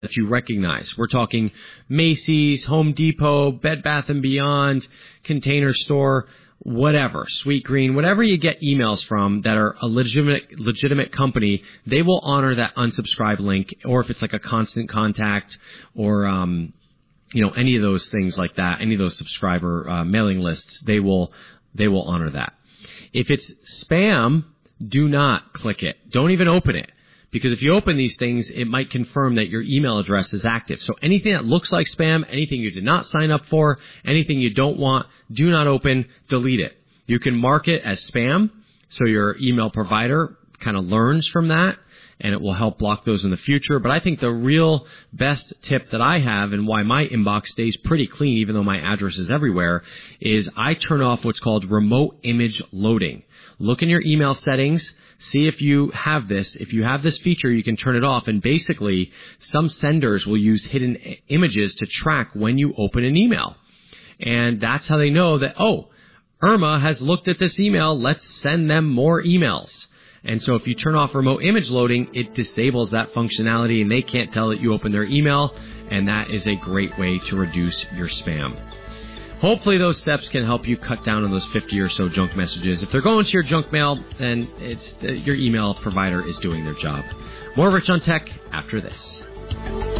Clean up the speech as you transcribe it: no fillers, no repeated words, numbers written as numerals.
that you recognize. We're talking Macy's, Home Depot, Bed Bath & Beyond, Container Store, whatever, Sweet Green, whatever you get emails from that are a legitimate company, they will honor that unsubscribe link, or if it's like a Constant Contact or, any of those things like that, any of those subscriber mailing lists, they will honor that. If it's spam, do not click it. Don't even open it. Because if you open these things, it might confirm that your email address is active. So anything that looks like spam, anything you did not sign up for, anything you don't want, do not open, delete it. You can mark it as spam, so your email provider kind of learns from that, and it will help block those in the future. But I think the real best tip that I have, and why my inbox stays pretty clean even though my address is everywhere, is I turn off what's called remote image loading. Look in your email settings. See if you have this. If you have this feature, you can turn it off. And basically, some senders will use hidden images to track when you open an email. And that's how they know that, Irma has looked at this email. Let's send them more emails. And so if you turn off remote image loading, it disables that functionality and they can't tell that you opened their email. And that is a great way to reduce your spam. Hopefully those steps can help you cut down on those 50 or so junk messages. If they're going to your junk mail, then your email provider is doing their job. More Rich on Tech after this.